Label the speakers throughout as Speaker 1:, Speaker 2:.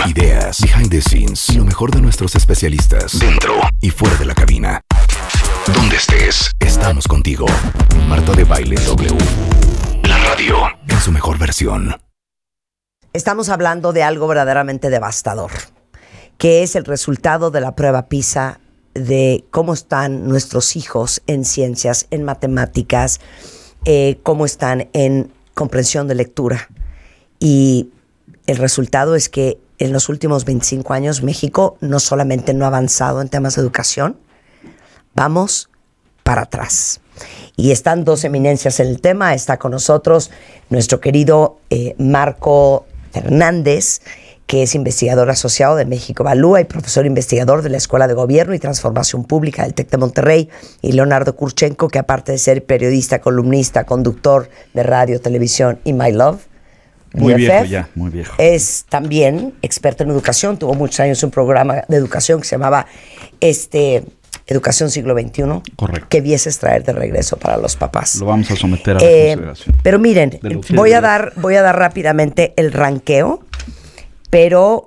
Speaker 1: ideas, behind the scenes y lo mejor de nuestros especialistas dentro y fuera de la cabina. Donde estés, estamos contigo. Marta de Baile W. La radio en su mejor versión.
Speaker 2: Estamos hablando de algo verdaderamente devastador, que es el resultado de la prueba PISA, de cómo están nuestros hijos en ciencias, en matemáticas, cómo están en comprensión de lectura. Y el resultado es que en los últimos 25 años México no solamente no ha avanzado en temas de educación, vamos para atrás. Y están dos eminencias en el tema. Está con nosotros nuestro querido Marco Fernández, que es investigador asociado de México Evalúa y profesor investigador de la Escuela de Gobierno y Transformación Pública del TEC de Monterrey, y Leonardo Kurchenko, que aparte de ser periodista, columnista, conductor de radio, televisión y My Love,
Speaker 3: muy
Speaker 2: BFF,
Speaker 3: viejo ya, muy viejo.
Speaker 2: es también experto en educación. Tuvo muchos años un programa de educación que se llamaba Educación Siglo XXI.
Speaker 3: Correcto.
Speaker 2: Que vieses traer de regreso para los papás.
Speaker 3: Lo vamos a someter a la consideración.
Speaker 2: Pero miren, voy a dar rápidamente el ranqueo, pero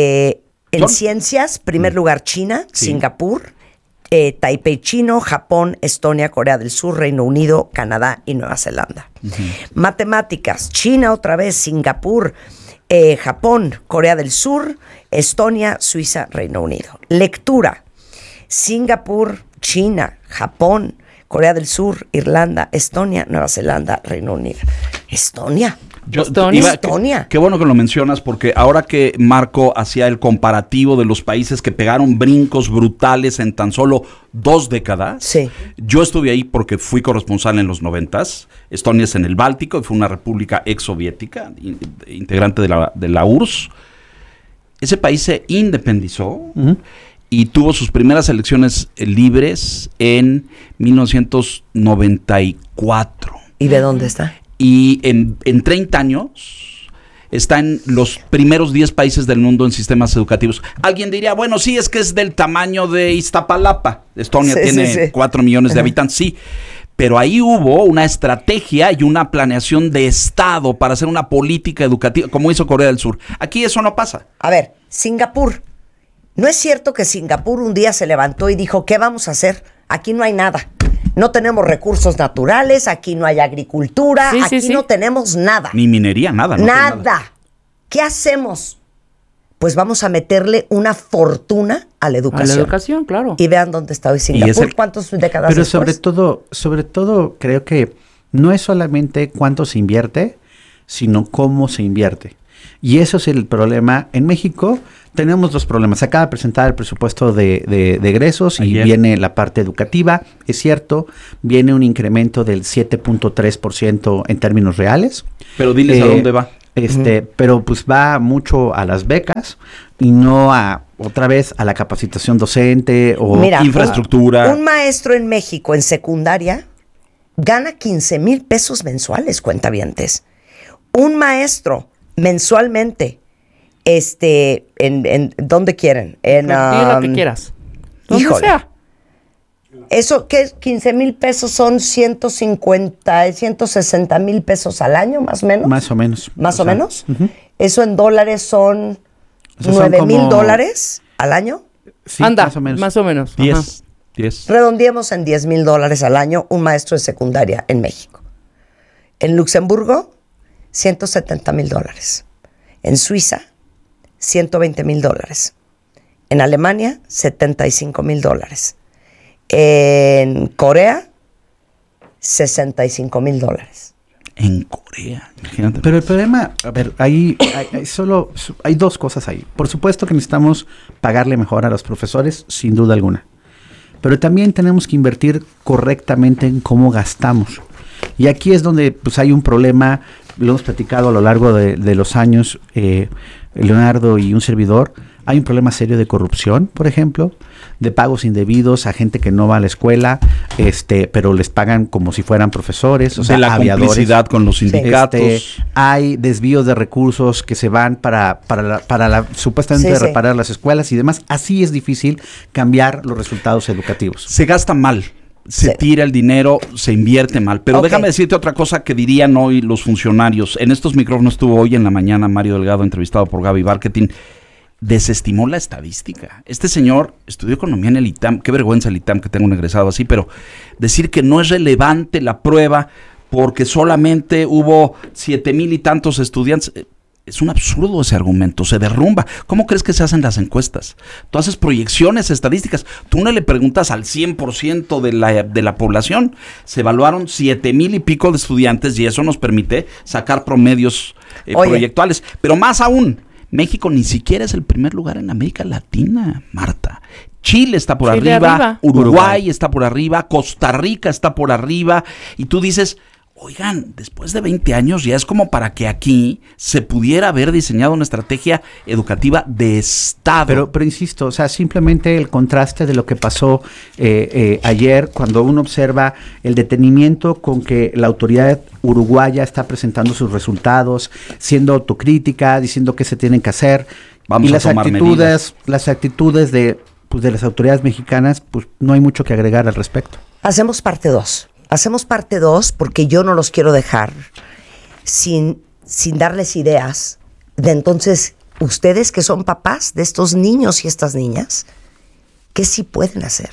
Speaker 2: en ciencias, primer lugar China, sí. Singapur, Taipei chino, Japón, Estonia, Corea del Sur, Reino Unido, Canadá y Nueva Zelanda. Uh-huh. Matemáticas, China otra vez, Singapur, Japón, Corea del Sur, Estonia, Suiza, Reino Unido. Lectura, Singapur, China, Japón, Corea del Sur, Irlanda, Estonia, Nueva Zelanda, Reino Unido. Estonia. Estonia.
Speaker 3: Qué bueno que lo mencionas, porque ahora que Marco hacía el comparativo de los países que pegaron brincos brutales en tan solo 2 décadas,
Speaker 2: sí.
Speaker 3: Yo estuve ahí porque fui corresponsal en los 90s. Estonia es en el Báltico y fue una república exsoviética, integrante de la URSS. Ese país se independizó. Uh-huh. Y tuvo sus primeras elecciones libres en 1994.
Speaker 2: ¿Y de dónde está?
Speaker 3: Y en 30 años está en los primeros 10 países del mundo en sistemas educativos. Alguien diría, bueno, sí, es que es del tamaño de Iztapalapa. Estonia tiene 4 millones de habitantes, sí. Pero ahí hubo una estrategia y una planeación de Estado para hacer una política educativa, como hizo Corea del Sur. Aquí eso no pasa.
Speaker 2: A ver, Singapur. ¿No es cierto que Singapur un día se levantó y dijo, ¿qué vamos a hacer? Aquí no hay nada. No tenemos recursos naturales, aquí no hay agricultura, aquí no tenemos nada.
Speaker 3: Ni minería, nada.
Speaker 2: Nada. ¿Qué hacemos? Pues vamos a meterle una fortuna a la educación.
Speaker 4: A la educación, claro.
Speaker 2: Y vean dónde está hoy Singapur, cuántas décadas
Speaker 5: pero
Speaker 2: después.
Speaker 5: Pero sobre todo creo que no es solamente cuánto se invierte, sino cómo se invierte. Y eso es el problema. En México tenemos 2 problemas. Se acaba de presentar el presupuesto de egresos y viene la parte educativa. Es cierto, viene un incremento del 7.3% en términos reales.
Speaker 3: Pero diles a dónde va.
Speaker 5: Pero pues va mucho a las becas y no otra vez a la capacitación docente o infraestructura.
Speaker 2: Un maestro en México en secundaria gana 15,000 pesos mensuales, cuentavientes. Un maestro mensualmente, en ¿dónde quieren?
Speaker 4: Lo que quieras. Donde sea.
Speaker 2: Eso, ¿qué? 15,000 pesos son 160,000 pesos al año, más o menos.
Speaker 5: Más o menos.
Speaker 2: ¿Más o menos? Uh-huh. Eso en dólares son 9,000 dólares al año.
Speaker 4: Sí, anda, más o menos.
Speaker 3: 10.
Speaker 2: Redondeemos en 10,000 dólares al año un maestro de secundaria en México. En Luxemburgo, 170,000 dólares. En Suiza, 120,000 dólares. En Alemania, 75,000 dólares. En Corea, 65,000 dólares.
Speaker 3: En Corea, imagínate.
Speaker 5: Pero el problema, a ver, hay 2 cosas ahí. Por supuesto que necesitamos pagarle mejor a los profesores, sin duda alguna. Pero también tenemos que invertir correctamente en cómo gastamos. Y aquí es donde pues hay un problema, lo hemos platicado a lo largo de los años, Leonardo y un servidor. Hay un problema serio de corrupción, por ejemplo, de pagos indebidos a gente que no va a la escuela, pero les pagan como si fueran profesores, o sea,
Speaker 3: la
Speaker 5: aviadores.
Speaker 3: Complicidad con los sindicatos.
Speaker 5: Hay desvíos de recursos que se van para supuestamente reparar las escuelas y demás. Así es difícil cambiar los resultados educativos.
Speaker 3: Se gasta mal. Se tira el dinero, se invierte mal. Pero déjame decirte otra cosa que dirían hoy los funcionarios. En estos micrófonos estuvo hoy en la mañana Mario Delgado, entrevistado por Gaby Marketing. desestimó la estadística. Este señor estudió economía en el ITAM, qué vergüenza el ITAM que tenga un egresado así, pero decir que no es relevante la prueba porque solamente hubo 7,000 y tantos estudiantes, es un absurdo ese argumento, se derrumba. ¿Cómo crees que se hacen las encuestas? Tú haces proyecciones estadísticas, tú no le preguntas al 100% de la población, se evaluaron 7,000 y pico de estudiantes y eso nos permite sacar promedios proyectuales, pero más aún, México ni siquiera es el primer lugar en América Latina, Marta. Chile está por arriba, Uruguay está por arriba, Costa Rica está por arriba, y tú dices, oigan, después de 20 años ya es como para que aquí se pudiera haber diseñado una estrategia educativa de Estado.
Speaker 5: Pero insisto, o sea, simplemente el contraste de lo que pasó ayer, cuando uno observa el detenimiento con que la autoridad uruguaya está presentando sus resultados, siendo autocrítica, diciendo qué se tienen que hacer,
Speaker 3: Vamos
Speaker 5: y
Speaker 3: a tomar medidas.
Speaker 5: las actitudes de las autoridades mexicanas, pues no hay mucho que agregar al respecto.
Speaker 2: Hacemos parte 2. Hacemos parte 2 porque yo no los quiero dejar sin darles ideas de entonces ustedes que son papás de estos niños y estas niñas, ¿qué sí pueden hacer?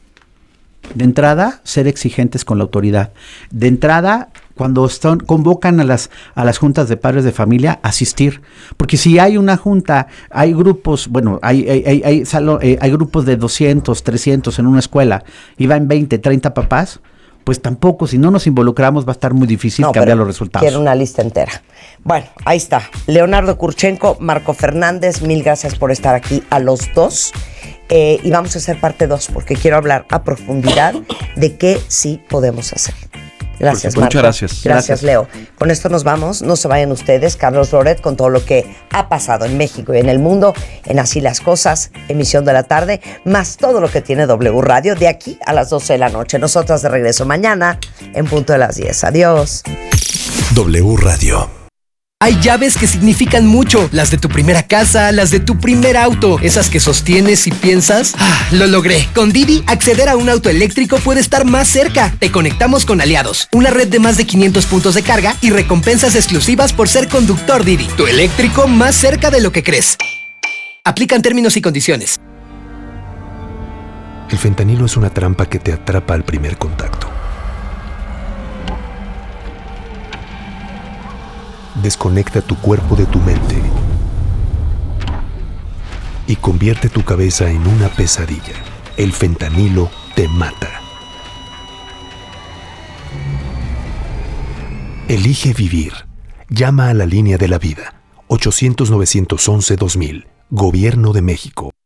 Speaker 5: De entrada, ser exigentes con la autoridad. De entrada, cuando convocan a las juntas de padres de familia, asistir. Porque si hay una junta, hay grupos, bueno, hay grupos de 200, 300 en una escuela, y van 20, 30 papás, pues tampoco, si no nos involucramos, va a estar muy difícil cambiar los resultados.
Speaker 2: Quiero una lista entera. Bueno, ahí está. Leonardo Kurchenko, Marco Fernández, mil gracias por estar aquí a los dos. Y vamos a hacer parte 2 porque quiero hablar a profundidad de qué sí podemos hacer. Gracias, Marco.
Speaker 3: Muchas gracias.
Speaker 2: Gracias, Leo. Con esto nos vamos. No se vayan ustedes. Carlos Loret con todo lo que ha pasado en México y en el mundo en Así las Cosas, emisión de la tarde, más todo lo que tiene W Radio de aquí a las 12 de la noche. Nosotras de regreso mañana en punto de las 10. Adiós.
Speaker 1: W Radio.
Speaker 6: Hay llaves que significan mucho, las de tu primera casa, las de tu primer auto, esas que sostienes y piensas, lo logré. Con Didi, acceder a un auto eléctrico puede estar más cerca. Te conectamos con Aliados, una red de más de 500 puntos de carga y recompensas exclusivas por ser conductor Didi. Tu eléctrico más cerca de lo que crees. Aplican términos y condiciones.
Speaker 1: El fentanilo es una trampa que te atrapa al primer contacto. Desconecta tu cuerpo de tu mente y convierte tu cabeza en una pesadilla. El fentanilo te mata. Elige vivir. Llama a la línea de la vida. 800-911-2000. Gobierno de México.